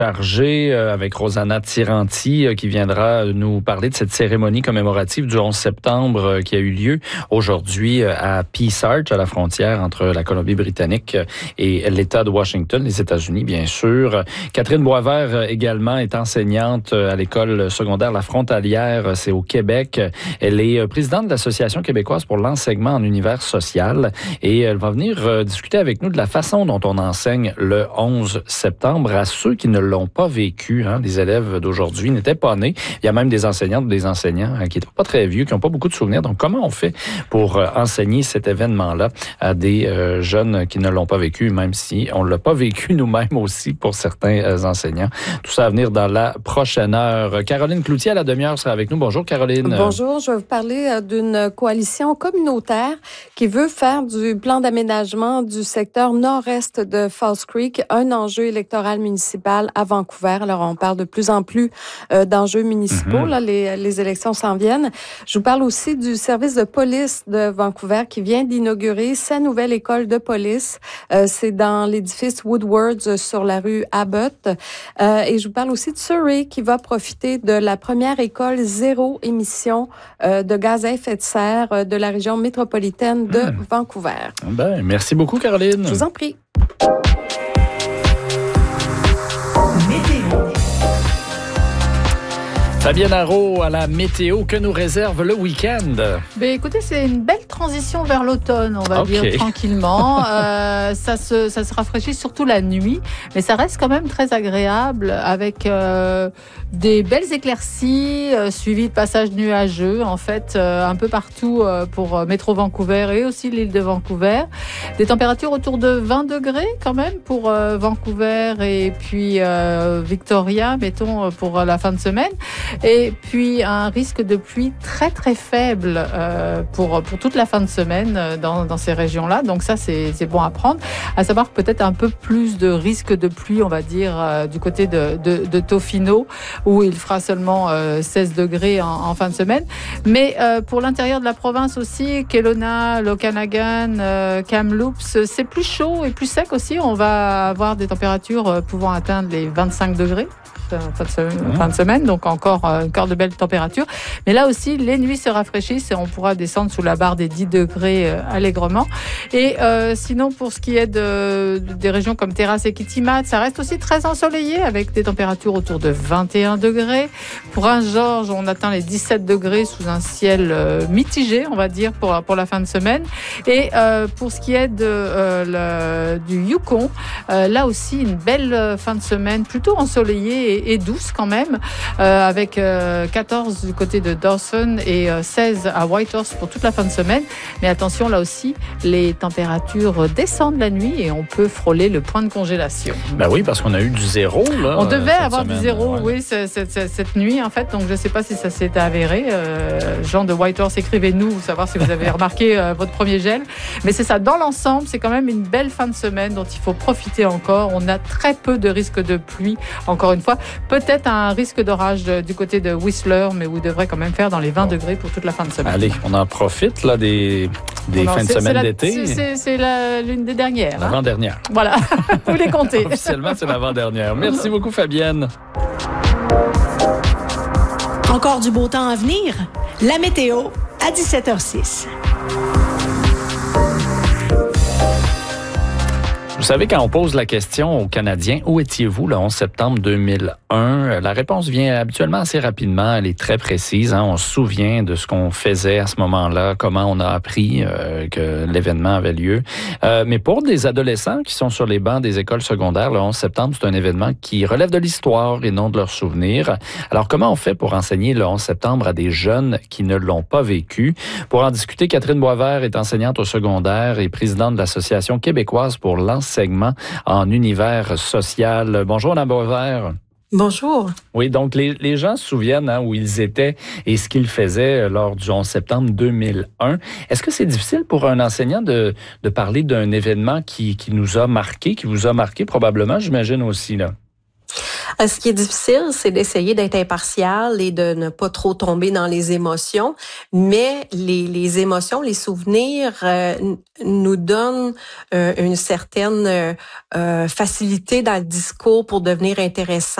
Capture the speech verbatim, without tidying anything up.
Chargé avec Rosanna Tiranti qui viendra nous parler de cette cérémonie commémorative du onze septembre qui a eu lieu aujourd'hui à Peace Arch, à la frontière entre la Colombie-Britannique et l'État de Washington, les États-Unis, bien sûr. Catherine Boisvert également est enseignante à l'école secondaire La Frontalière, c'est au Québec. Elle est présidente de l'Association québécoise pour l'enseignement en univers social et elle va venir discuter avec nous de la façon dont on enseigne le onze septembre à ceux qui ne l'ont pas vécu. Hein. Les élèves d'aujourd'hui n'étaient pas nés. Il y a même des enseignantes, des enseignants hein, qui n'étaient pas très vieux, qui n'ont pas beaucoup de souvenirs. Donc, comment on fait pour euh, enseigner cet événement-là à des euh, jeunes qui ne l'ont pas vécu, même si on ne l'a pas vécu nous-mêmes aussi pour certains euh, enseignants. Tout ça à venir dans la prochaine heure. Caroline Cloutier, à la demi-heure, sera avec nous. Bonjour, Caroline. Bonjour. Je vais vous parler d'une coalition communautaire qui veut faire du plan d'aménagement du secteur nord-est de False Creek un enjeu électoral municipal à Vancouver. Alors, on parle de plus en plus euh, d'enjeux municipaux. Mm-hmm. Là, les, les élections s'en viennent. Je vous parle aussi du service de police de Vancouver qui vient d'inaugurer sa nouvelle école de police. Euh, c'est dans l'édifice Woodwards sur la rue Abbott. Euh, et je vous parle aussi de Surrey qui va profiter de la première école zéro émission euh, de gaz à effet de serre euh, de la région métropolitaine de mm. Vancouver. Ben, merci beaucoup, Caroline. Je vous en prie. Fabienne Arrault à la météo, que nous réserve le week-end? Ben, écoutez, c'est une belle transition vers l'automne, on va okay. dire tranquillement. euh, ça, se, ça se rafraîchit surtout la nuit, mais ça reste quand même très agréable avec euh, des belles éclaircies euh, suivies de passages nuageux, en fait, euh, un peu partout euh, pour euh, Métro Vancouver et aussi l'île de Vancouver. Des températures autour de vingt degrés quand même pour euh, Vancouver et puis euh, Victoria, mettons, pour la fin de semaine. Et puis un risque de pluie très très faible euh, pour pour toute la fin de semaine dans dans ces régions-là. Donc ça c'est c'est bon à prendre. À savoir peut-être un peu plus de risque de pluie, on va dire euh, du côté de de, de Tofino où il fera seulement euh, seize degrés en, en fin de semaine. Mais euh, pour l'intérieur de la province aussi, Kelowna, Okanagan, euh, Kamloops, c'est plus chaud et plus sec aussi. On va avoir des températures pouvant atteindre les vingt-cinq degrés. Fin de, semaine, fin de semaine, donc encore, encore de belles températures. Mais là aussi, les nuits se rafraîchissent et on pourra descendre sous la barre des dix degrés euh, allègrement. Et euh, sinon, pour ce qui est de, de, des régions comme Terrasse et Kitimat, ça reste aussi très ensoleillé avec des températures autour de vingt et un degrés. Pour Prince-Georges, on atteint les dix-sept degrés sous un ciel euh, mitigé, on va dire, pour, pour la fin de semaine. Et euh, pour ce qui est de, euh, le, du Yukon, euh, là aussi, une belle fin de semaine, plutôt ensoleillée et et douce quand même, euh, avec euh, quatorze du côté de Dawson et euh, seize à Whitehorse pour toute la fin de semaine. Mais attention, là aussi, les températures descendent la nuit et on peut frôler le point de congélation. Ben oui, parce qu'on a eu du zéro, là. On devait avoir semaine, du zéro, ouais. oui, cette, cette, cette nuit, en fait. Donc, je ne sais pas si ça s'est avéré. Euh, Jean de Whitehorse, écrivez-nous, pour savoir si vous avez remarqué euh, votre premier gel. Mais c'est ça, dans l'ensemble, c'est quand même une belle fin de semaine dont il faut profiter encore. On a très peu de risques de pluie, encore une fois. Peut-être un risque d'orage du côté de Whistler, mais où il devrait quand même faire dans les vingt degrés pour toute la fin de semaine. Allez, on en profite là des, des non, fins de semaine la, d'été. C'est, c'est la, l'une des dernières. L'avant-dernière. Hein? Voilà, vous les comptez. Officiellement, c'est l'avant-dernière. Merci beaucoup, Fabienne. Encore du beau temps à venir? La météo à dix-sept heures six. Vous savez, quand on pose la question aux Canadiens, où étiez-vous le onze septembre deux mille un? La réponse vient habituellement assez rapidement. Elle est très précise. Hein? On se souvient de ce qu'on faisait à ce moment-là, comment on a appris euh, que l'événement avait lieu. Euh, mais pour des adolescents qui sont sur les bancs des écoles secondaires, le onze septembre, c'est un événement qui relève de l'histoire et non de leurs souvenirs. Alors, comment on fait pour enseigner le onze septembre à des jeunes qui ne l'ont pas vécu? Pour en discuter, Catherine Boisvert est enseignante au secondaire et présidente de l'Association québécoise pour l'enseignement en univers social. Bonjour, Mme Boisvert. Bonjour. Oui, donc les, les gens se souviennent hein, où ils étaient et ce qu'ils faisaient lors du onze septembre deux mille un. Est-ce que c'est difficile pour un enseignant de, de parler d'un événement qui, qui nous a marqué, qui vous a marqué probablement, j'imagine aussi, là? Ce qui est difficile, c'est d'essayer d'être impartial et de ne pas trop tomber dans les émotions, mais les, les émotions, les souvenirs euh, nous donnent euh, une certaine euh, facilité dans le discours pour devenir intéressant.